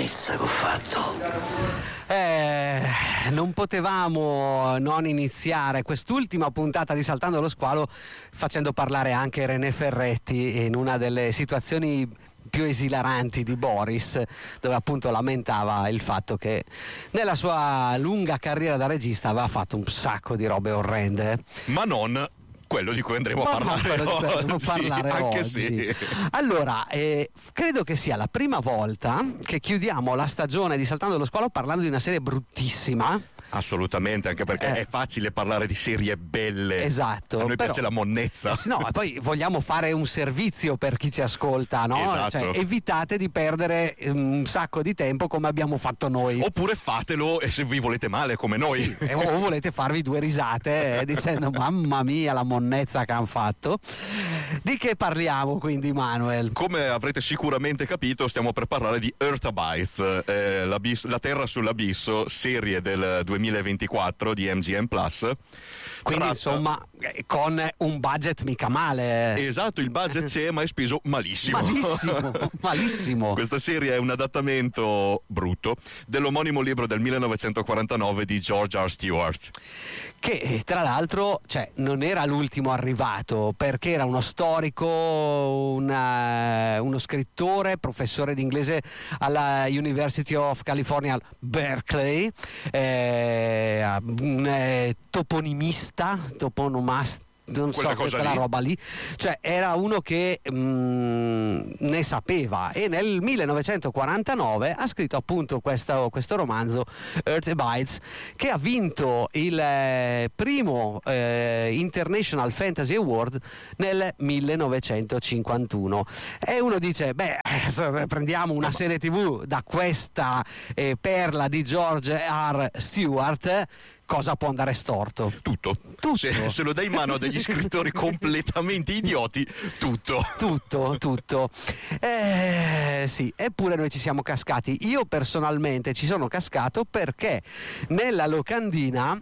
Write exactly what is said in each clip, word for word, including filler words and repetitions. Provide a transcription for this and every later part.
schifezza che ho fatto. Eh, non potevamo non iniziare quest'ultima puntata di Saltando lo Squalo facendo parlare anche René Ferretti in una delle situazioni più esilaranti di Boris, dove appunto lamentava il fatto che nella sua lunga carriera da regista aveva fatto un sacco di robe orrende. Ma non quello di cui andremo Ma a parlare non quello di cui andremo oggi, a parlare anche oggi. sì. Allora, eh, credo che sia la prima volta che chiudiamo la stagione di Saltando lo Squalo parlando di una serie bruttissima. Assolutamente, anche perché Eh. è facile parlare di serie belle. Esatto. A noi però- piace la monnezza. Eh sì, no, e poi vogliamo fare un servizio per chi ci ascolta, no? Esatto. Cioè, evitate di perdere un sacco di tempo come abbiamo fatto noi. Oppure fatelo e se vi volete male come noi. Sì, e o volete farvi due risate eh, dicendo mamma mia la monnezza che hanno fatto. Di che parliamo quindi, Manuel? Come avrete sicuramente capito, stiamo per parlare di Earth Abyss, eh, l'abisso- la Terra sull'abisso, serie del duemilaventiquattro di M G M Plus. Quindi Tratta- insomma eh, con un budget mica male. Esatto, il budget c'è ma è speso malissimo. Malissimo, malissimo. Questa serie è un adattamento brutto dell'omonimo libro del millenovecentoquarantanove di George R. Stewart. Che eh, tra l'altro, cioè, non era l'ultimo arrivato, perché era uno storico, una- uno scrittore, professore di inglese alla University of California Berkeley, eh, un eh, toponimista, toponomasta, non Quella so, cosa quella lì. roba lì, cioè era uno che mm, ne sapeva, e nel millenovecentoquarantanove ha scritto appunto questo, questo romanzo Earth Abides, che ha vinto il eh, primo eh, International Fantasy Award nel millenovecentocinquantuno. E uno dice, beh, eh, prendiamo una serie tv da questa eh, perla di George R. Stewart, eh, cosa può andare storto? Tutto. Tutto. Se, se lo dai in mano a degli scrittori completamente idioti, tutto. Tutto, tutto. Eh, sì, eppure noi ci siamo cascati. Io personalmente ci sono cascato perché nella locandina,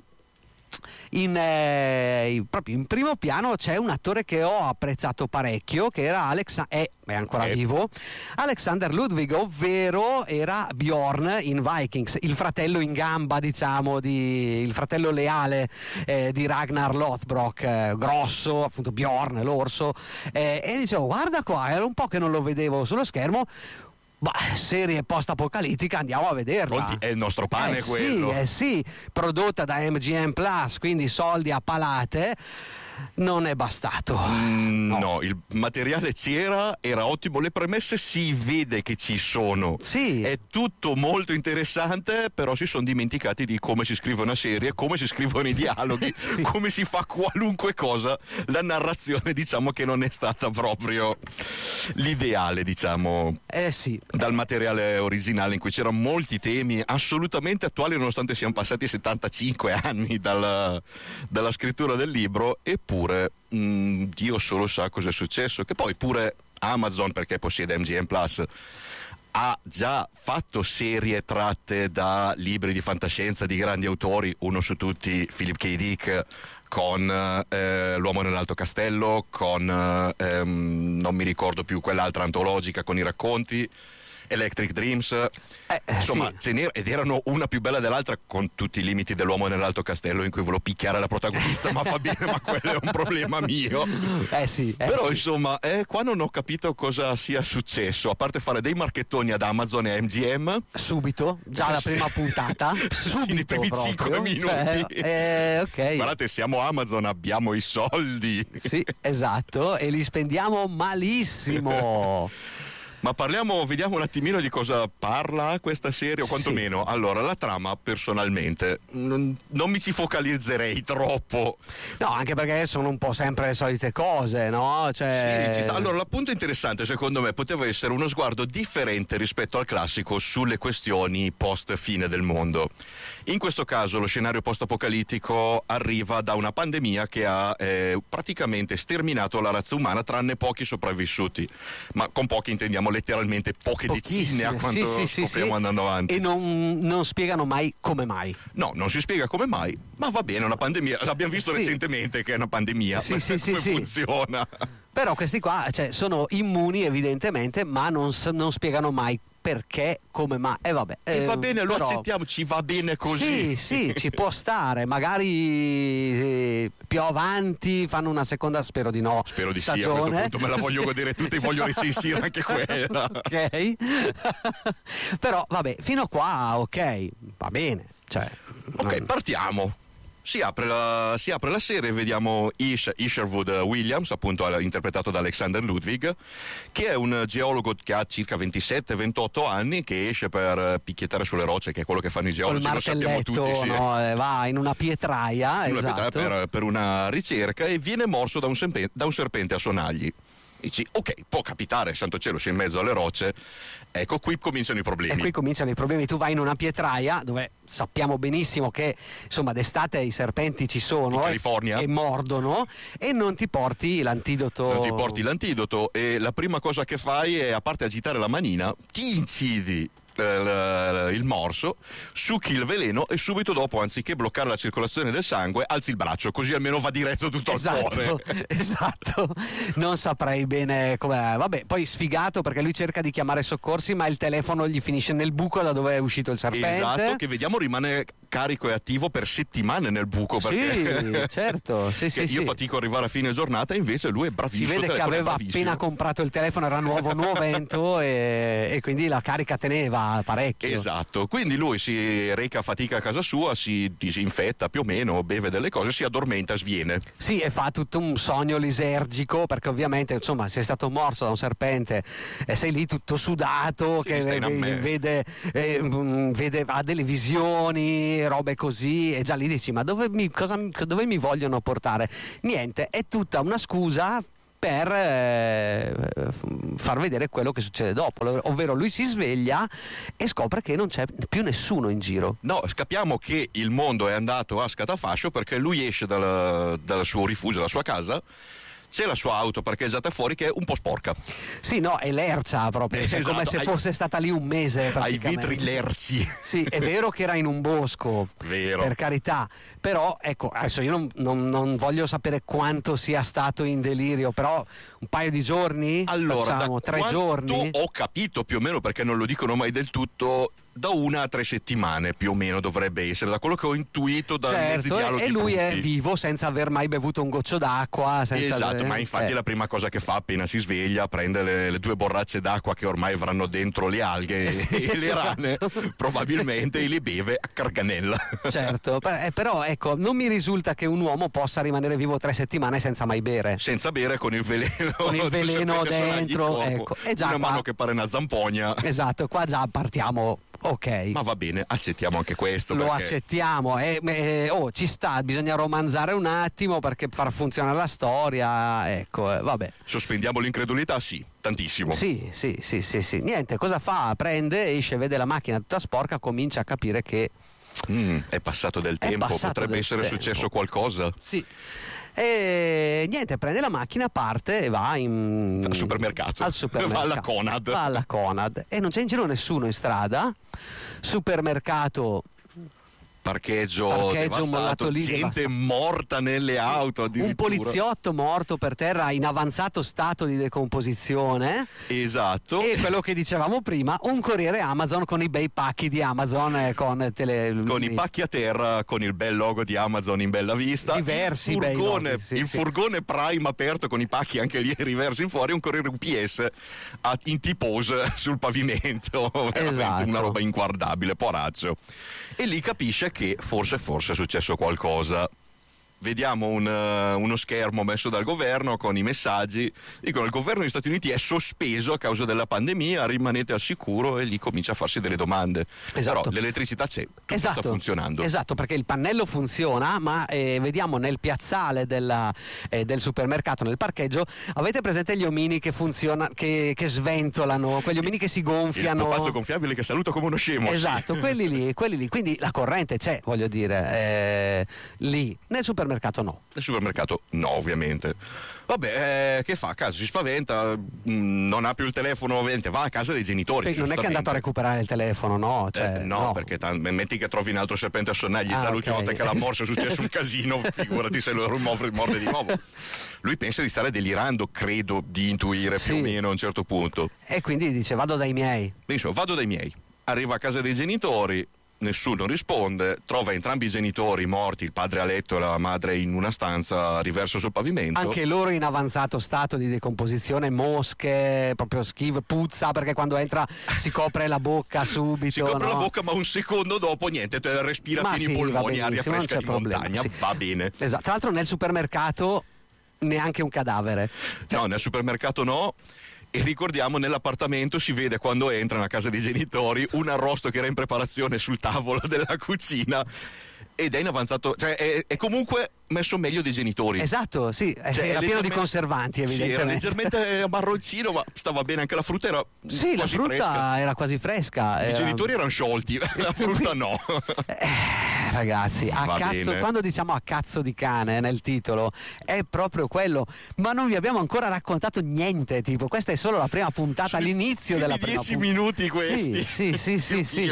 in, eh, proprio in primo piano, c'è un attore che ho apprezzato parecchio, che era Alex, è, è ancora Eh. vivo, Alexander Ludwig, ovvero era Bjorn in Vikings, il fratello in gamba, diciamo, di, il fratello leale eh, di Ragnar Lothbrok, eh, grosso, appunto Bjorn, l'orso, eh, e dicevo, guarda qua, era un po' che non lo vedevo sullo schermo. Bah, serie post-apocalittica, andiamo a vederla. Pronti? È il nostro pane eh quello. Sì, eh sì, prodotta da M G M Plus, quindi soldi a palate. Non è bastato. Mm, No. no. il materiale c'era, era ottimo, le premesse si vede che ci sono. Sì. È tutto molto interessante, però si sono dimenticati di come si scrive una serie, come si scrivono i dialoghi, Sì. come si fa qualunque cosa. La narrazione, diciamo che non è stata proprio l'ideale, diciamo, Eh sì. dal materiale originale, in cui c'erano molti temi assolutamente attuali, nonostante siano passati settantacinque anni dalla, dalla scrittura del libro. Eppure mh, Dio solo sa cosa è successo, che poi pure Amazon, perché possiede M G M Plus, ha già fatto serie tratte da libri di fantascienza di grandi autori, uno su tutti Philip K. Dick con eh, L'uomo nell'alto castello, con eh, ehm, non mi ricordo più quell'altra antologica con i racconti, Electric Dreams, Eh, insomma sì. ce n'er- ed erano una più bella dell'altra, con tutti i limiti dell'uomo nell'alto castello, in cui volevo picchiare la protagonista, ma va bene, ma quello è un problema mio. Eh sì, eh Però sì. insomma, eh, qua non ho capito cosa sia successo, a parte fare dei marchettoni ad Amazon e M G M. Subito, già la Sì. prima puntata, Sì, subito nei primi proprio. cinque minuti. Cioè, eh, ok. Guardate, siamo Amazon, abbiamo i soldi. Sì, esatto, e li spendiamo malissimo. Ma parliamo, vediamo un attimino di cosa parla questa serie, o Sì. quantomeno. Allora, la trama, personalmente, non, non mi ci focalizzerei troppo. No, anche perché sono un po' sempre le solite cose, no? Cioè... Sì, ci sta. Allora, l'appunto interessante, secondo me, poteva essere uno sguardo differente rispetto al classico sulle questioni post-fine del mondo. In questo caso lo scenario post-apocalittico arriva da una pandemia che ha eh, praticamente sterminato la razza umana, tranne pochi sopravvissuti. Ma con pochi intendiamo letteralmente poche decine, a Pochissime, quanto sì, sì, sì, scopriamo sì. andando avanti. E non, non spiegano mai come mai. No, non si spiega come mai, ma va bene, una pandemia, l'abbiamo visto Sì. recentemente che è una pandemia, Sì, ma sì, sì, come sì. funziona? Però questi qua, cioè, sono immuni evidentemente, ma non, s- non spiegano mai perché, come mai, e eh, vabbè. E eh, va bene, lo però, accettiamo, ci va bene così. Sì, sì, ci può stare, magari eh, più avanti fanno una seconda, spero di no. Spero di stagione. sì, a questo punto me la voglio godere tutta e voglio recensire anche quella. Ok. Però vabbè, fino a qua ok, va bene. Cioè, ok, non... partiamo. Si apre, la, si apre la serie, vediamo Ish, Isherwood Williams, appunto interpretato da Alexander Ludwig, che è un geologo che ha circa ventisette ventotto anni, che esce per picchiettare sulle rocce, che è quello che fanno i geologi, lo sappiamo tutti. Sì. No, va in una pietraia, in una esatto. pietraia per, per una ricerca, e viene morso da un, serpente, da un serpente a sonagli. Dici, ok, può capitare, santo cielo, sei in mezzo alle rocce. Ecco, qui cominciano i problemi. E qui cominciano i problemi. Tu vai in una pietraia dove sappiamo benissimo che insomma d'estate i serpenti ci sono, in California, e, e mordono, e non ti porti l'antidoto. Non ti porti l'antidoto, e la prima cosa che fai è, a parte agitare la manina, ti incidi il morso, succhi il veleno e subito dopo, anziché bloccare la circolazione del sangue, alzi il braccio, così almeno va diretto tutto esatto, al cuore. Esatto, non saprei bene com'è. Vabbè, poi sfigato perché lui cerca di chiamare soccorsi, ma il telefono gli finisce nel buco da dove è uscito il serpente. Esatto, che vediamo rimane carico e attivo per settimane nel buco. Perché... Sì, certo. Sì, sì, io sì. fatico a arrivare a fine giornata, invece lui è bravissimo. Si vede che aveva appena comprato il telefono, era nuovo nuovento e, e quindi la carica teneva parecchio. Esatto, quindi lui si reca a fatica a casa sua, si disinfetta più o meno, beve delle cose, si addormenta, sviene. Sì, e fa tutto un sogno lisergico, perché ovviamente insomma sei stato morso da un serpente e sei lì tutto sudato, sì, che vede, vede, eh, vede ha delle visioni, robe così, e già lì dici ma dove mi, cosa, dove mi vogliono portare? Niente, è tutta una scusa per eh, far vedere quello che succede dopo, ovvero lui si sveglia e scopre che non c'è più nessuno in giro. No, capiamo che il mondo è andato a scatafascio, perché lui esce dal, dal suo rifugio, dalla sua casa. C'è la sua auto parcheggiata fuori che è un po' sporca. Sì, no, è lercia proprio, cioè, esatto, come se hai, fosse stata lì un mese praticamente. Ai vetri lerci. Sì, è vero che era in un bosco, vero, per carità, però ecco, adesso io non, non, non voglio sapere quanto sia stato in delirio, però un paio di giorni, allora, facciamo, tre giorni. Ho capito più o meno, perché non lo dicono mai del tutto, da una a tre settimane più o meno dovrebbe essere, da quello che ho intuito dai certo, mezzi dialoghi. E lui punti. È vivo senza aver mai bevuto un goccio d'acqua. Senza esatto, eh, ma infatti eh. la prima cosa che fa appena si sveglia, prende le, le due borracce d'acqua che ormai avranno dentro le alghe sì, e le rane, esatto. probabilmente, e li beve a carganella. Certo, eh, però ecco, non mi risulta che un uomo possa rimanere vivo tre settimane senza mai bere. Senza bere, con il veleno. Con il veleno dentro, ecco. E già una qua... mano che pare una zampogna. Esatto, qua già partiamo. Ok, ma va bene, accettiamo anche questo. Lo perché... accettiamo, eh, eh, oh, ci sta, bisogna romanzare un attimo perché far funzionare la storia, ecco, eh, vabbè. Sospendiamo l'incredulità? Sì, tantissimo. Sì, sì, sì, sì, sì. Niente, cosa fa? Prende, esce, vede la macchina tutta sporca, comincia a capire che mm, è passato del è tempo, passato potrebbe del essere tempo. successo qualcosa. Sì. E niente, prende la macchina, parte e va in... al supermercato. Al supermercato. Va alla Conad. Va alla Conad. E non c'è in giro nessuno in strada. Supermercato. Parcheggio, parcheggio devastato, lì, gente devastato. morta nelle auto, un poliziotto morto per terra in avanzato stato di decomposizione. Esatto. E quello che dicevamo prima, un corriere Amazon con i bei pacchi di Amazon, eh, con, tele... con i pacchi a terra, con il bel logo di Amazon in bella vista, diversi il furgone, bei loghi, sì, il sì. furgone Prime aperto con i pacchi anche lì riversi in fuori, un corriere U P S a, in T-pose sul pavimento. Veramente esatto. Una roba inguardabile, poraccio. E lì capisce che forse forse è successo qualcosa. Vediamo un, uh, uno schermo messo dal governo con i messaggi, dicono: il governo degli Stati Uniti è sospeso a causa della pandemia, rimanete al sicuro, e lì comincia a farsi delle domande. Esatto. Però l'elettricità c'è, tutto esatto. sta funzionando. Esatto, perché il pannello funziona, ma eh, vediamo nel piazzale della, eh, del supermercato, nel parcheggio, avete presente gli omini che funzionano, che, che sventolano, quegli omini che si gonfiano? Il pupazzo gonfiabile che saluta come uno scemo. Esatto, sì. quelli lì, quelli lì, quindi la corrente c'è, voglio dire, eh, lì nel supermercato supermercato no. Nel supermercato no, ovviamente. Vabbè, eh, che fa? A casa si spaventa, mh, non ha più il telefono, ovviamente va a casa dei genitori. Perché non è che è andato a recuperare il telefono, no? Cioè, eh, no, no, perché t- metti che trovi un altro serpente a sonnagli, ah, già okay. l'ultima volta che l'ha morso è successo un casino, figurati se lo morde, morde di nuovo. Lui pensa di stare delirando, credo di intuire sì. più o meno a un certo punto. E quindi dice vado dai miei. Benissimo, vado dai miei. Arriva a casa dei genitori, nessuno risponde, trova entrambi i genitori morti, il padre a letto e la madre in una stanza riverso sul pavimento. Anche loro in avanzato stato di decomposizione, mosche, proprio schifo, puzza perché quando entra si copre la bocca subito. Si copre no? la bocca, ma un secondo dopo niente, respira ma pieni sì, polmoni, aria fresca di problema, montagna, sì. va bene. Esatto. Tra l'altro nel supermercato neanche un cadavere. Cioè, no, nel supermercato no. E ricordiamo, nell'appartamento si vede quando entrano a casa dei genitori un arrosto che era in preparazione sul tavolo della cucina ed è in avanzato, cioè è, è comunque messo meglio dei genitori. Esatto, sì, cioè, era pieno di conservanti evidentemente. Sì, era leggermente marroncino, ma stava bene anche la frutta, era sì, la frutta fresca. Era quasi fresca. I era... genitori erano sciolti, la frutta no. Eh, ragazzi, a Va cazzo, bene. quando diciamo a cazzo di cane nel titolo è proprio quello, ma non vi abbiamo ancora raccontato niente, tipo questa è solo la prima puntata, Sono all'inizio della prima dieci puntata. minuti questi. Sì, sì, sì, sì, sì.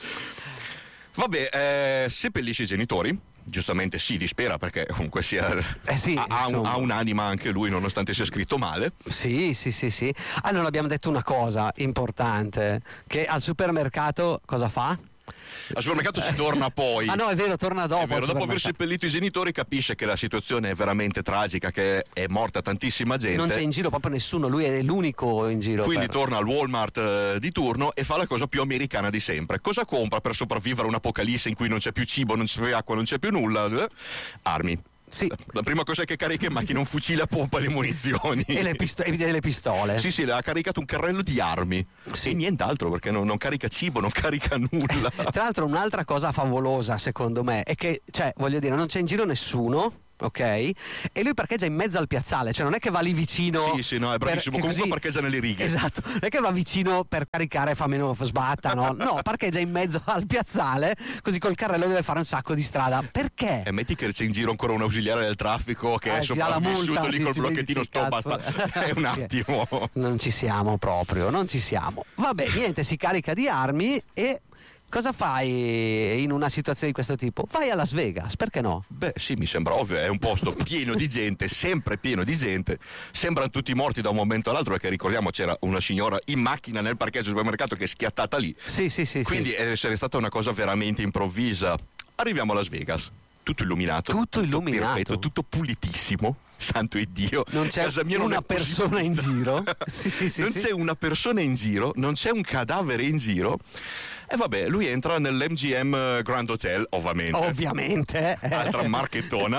Vabbè, eh, seppellisce i genitori. Giustamente si dispera perché comunque sia eh sì, ha, ha, un, insomma. ha un'anima anche lui nonostante sia scritto male. Sì, sì, sì, sì. Allora abbiamo detto una cosa importante, che al supermercato cosa fa? Al supermercato si torna poi. Ah no, è vero, torna dopo. È vero, al dopo aver supermercato. seppellito i genitori capisce che la situazione è veramente tragica, che è morta tantissima gente. Non c'è in giro proprio nessuno, lui è l'unico in giro. Quindi per... torna al Walmart eh, di turno e fa la cosa più americana di sempre. Cosa compra per sopravvivere a un'apocalisse in cui non c'è più cibo, non c'è più acqua, non c'è più nulla? Eh? Armi. Sì. La prima cosa che carica in macchina è un fucile a pompa e le munizioni. E le, pisto- e le pistole. Sì, sì, le ha caricato un carrello di armi. Sì. E nient'altro, perché non, non carica cibo, non carica nulla. Tra l'altro un'altra cosa favolosa secondo me è che, cioè, voglio dire, non c'è in giro nessuno, ok? E lui parcheggia in mezzo al piazzale, cioè non è che va lì vicino. Sì, sì, no, è bravissimo. per- Comunque così- parcheggia nelle righe. Esatto, non è che va vicino per caricare fa meno sbatta, no? No, parcheggia in mezzo al piazzale, così col carrello deve fare un sacco di strada. Perché? E metti che c'è in giro ancora un ausiliare del traffico che Eh, è ti dà la sopravvissuto multa, lì col dici, blocchettino, dici, sto cazzo. basta. È un attimo. Non ci siamo proprio, non ci siamo. Vabbè, niente, si carica di armi e cosa fai in una situazione di questo tipo? Vai a Las Vegas, perché no? Beh, sì, mi sembra ovvio, è un posto pieno di gente, sempre pieno di gente. Sembrano tutti morti da un momento all'altro, perché ricordiamo c'era una signora in macchina nel parcheggio del supermercato che è schiattata lì. Sì, sì, sì. Quindi sì. deve essere stata una cosa veramente improvvisa. Arriviamo a Las Vegas, tutto illuminato, Tutto illuminato. perfetto, tutto pulitissimo. Santo Dio, Non c'è casa mia non una è così persona in pulita. giro. Sì, sì, sì, non sì. c'è una persona in giro, non c'è un cadavere in giro. E vabbè, lui entra nell'M G M Grand Hotel, ovviamente. Ovviamente. eh. Altra marchettona.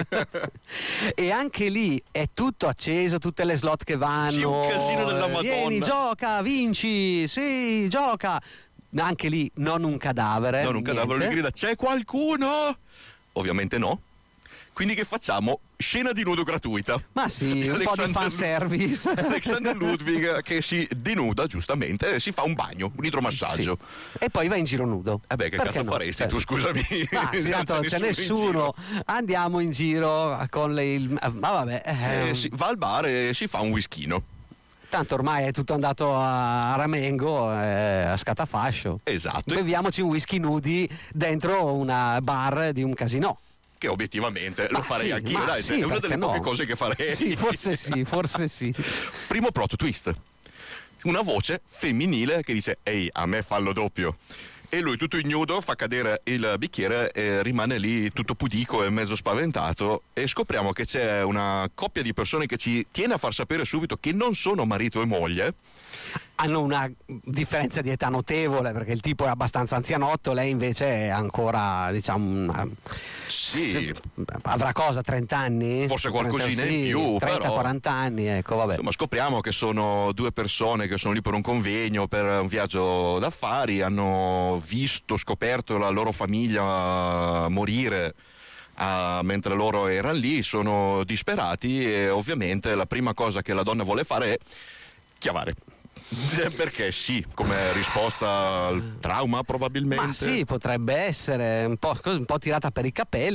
E anche lì è tutto acceso, tutte le slot che vanno. Sì, un casino della Madonna. Vieni, gioca, vinci, sì, gioca. Anche lì non un cadavere. Non un cadavere, lui niente. grida: c'è qualcuno? Ovviamente no. Quindi che facciamo? Scena di nudo gratuita. Ma sì, un po' di Alexander- fanservice. Alexander Ludwig che si denuda giustamente e si fa un bagno, un idromassaggio. Sì. E poi va in giro nudo. Eh beh, che Perché cazzo no? faresti Cioè- tu, scusami? Ah, sì, Se non tanto non c'è in nessuno. giro. Andiamo in giro con le. Il... Ma vabbè. eh, Eh, si- va al bar e si fa un whiskino. Tanto ormai è tutto andato a Ramengo, eh, a scatafascio. Esatto. Beviamoci un whisky nudi dentro una bar di un casino. Che obiettivamente lo Ma farei sì, anch'io, ma dai, sì, è una perché delle poche no? cose che farei. Sì, forse sì, forse sì. Primo plot twist. Una voce femminile che dice: ehi, a me fallo doppio. E lui tutto ignudo fa cadere il bicchiere e rimane lì tutto pudico e mezzo spaventato, e scopriamo che c'è una coppia di persone che ci tiene a far sapere subito che non sono marito e moglie. Hanno una differenza di età notevole perché il tipo è abbastanza anzianotto, lei invece è ancora, diciamo, una... Sì, avrà cosa, trenta anni? Forse qualcosina trenta, in sì, più, trenta però- quaranta anni, ecco, vabbè. insomma, scopriamo che sono due persone che sono lì per un convegno, per un viaggio d'affari, hanno visto, scoperto la loro famiglia morire ah, mentre loro erano lì, sono disperati e ovviamente la prima cosa che la donna vuole fare è chiavare. Perché sì, come risposta al trauma probabilmente. Ma sì, potrebbe essere un po', un po' tirata per i capelli.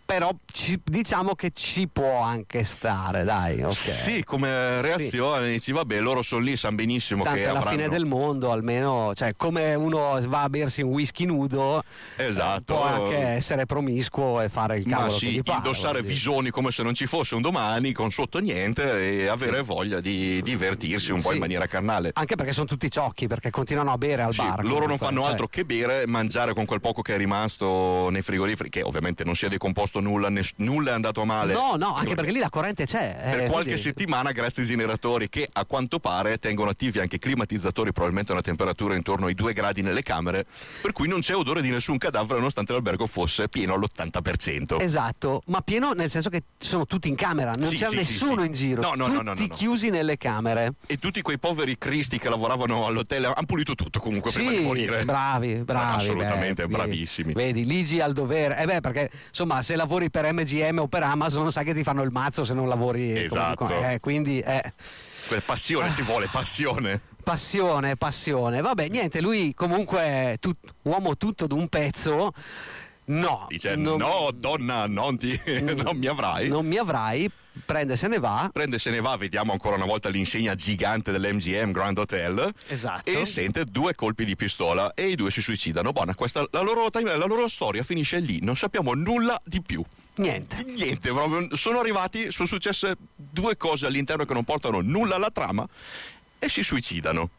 però ci, diciamo che ci può anche stare, dai. Okay. Sì, come reazione sì. Dici vabbè, loro sono lì, sanno benissimo tanto che è la avranno... fine del mondo, almeno, cioè come uno va a bersi un whisky nudo, esatto, eh, può anche essere promiscuo e fare il cavolo ma sì, che gli pare, indossare visoni come se non ci fosse un domani con sotto niente e avere sì. voglia di divertirsi un po' sì. in maniera carnale, anche perché sono tutti ciocchi, perché continuano a bere al sì, bar loro comunque, non fanno cioè... altro che bere, mangiare con quel poco che è rimasto nei frigoriferi, che ovviamente non si è decomposto nulla, ness- nulla è andato a male, no no anche perché lì la corrente c'è per eh, qualche quindi... settimana, grazie ai generatori che a quanto pare tengono attivi anche climatizzatori, probabilmente a una temperatura intorno ai due gradi nelle camere, per cui non c'è odore di nessun cadavere nonostante l'albergo fosse pieno all'ottanta per cento. Esatto, ma pieno nel senso che sono tutti in camera, non sì, c'è sì, nessuno sì, sì. in giro, no, no, tutti no, no, no, no. chiusi nelle camere. E tutti quei poveri cristi che lavoravano all'hotel hanno pulito tutto comunque sì, prima di morire. Bravi, bravi. Assolutamente, beh, bravissimi. Vedi, Ligi al dovere. Eh beh, perché insomma, se lavori per M G M o per Amazon, sai che ti fanno il mazzo se non lavori. Esatto. Come, eh, quindi eh. Passione ah. si vuole, passione. Passione, passione. Vabbè, niente, lui comunque tut, uomo tutto d'un pezzo. No. Dice non, no, donna, non ti non mi avrai. Non mi avrai. Prende se ne va. Prende se ne va, vediamo ancora una volta l'insegna gigante dell'M G M Grand Hotel. Esatto. E sente due colpi di pistola e i due si suicidano. Buona, questa la loro time, la loro storia finisce lì, non sappiamo nulla di più. Niente. Niente, proprio sono arrivati, sono successe due cose all'interno che non portano nulla alla trama e si suicidano.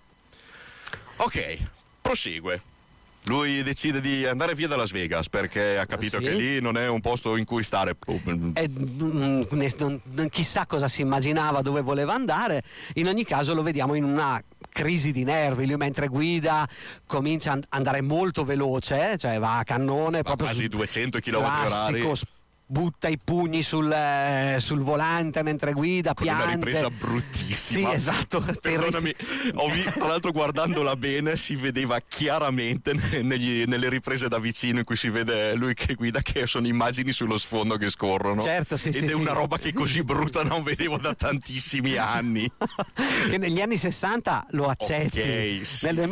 Ok, prosegue. Lui decide di andare via da Las Vegas perché ha capito sì. che lì non è un posto in cui stare. E, mm, non, non, chissà cosa si immaginava, dove voleva andare. In ogni caso lo vediamo in una crisi di nervi. Lui mentre guida comincia ad andare molto veloce, cioè va a cannone, va proprio quasi su, duecento chilometri orari. Butta i pugni sul, eh, sul volante mentre guida, con piange. Una ripresa bruttissima. Sì, esatto. Perdonami, ho vi- tra l'altro guardandola bene si vedeva chiaramente negli, nelle riprese da vicino in cui si vede lui che guida che sono immagini sullo sfondo che scorrono. Certo, sì, Ed sì, è sì. una roba che così brutta non vedevo da tantissimi anni. Che negli anni sessanta lo accetti. Ok, sì. Nel